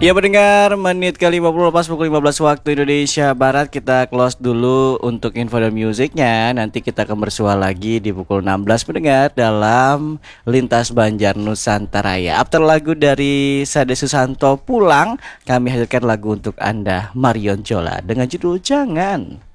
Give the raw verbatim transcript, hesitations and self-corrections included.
Ya pendengar, menit ke lima puluh pas pukul lima belas waktu Indonesia Barat. Kita close dulu untuk info dan musiknya. Nanti kita akan bersua lagi di pukul enam belas pendengar dalam Lintas Banjar Nusantara ya. After lagu dari Sade Susanto Pulang, kami hadirkan lagu untuk Anda Marion Jola dengan judul Jangan.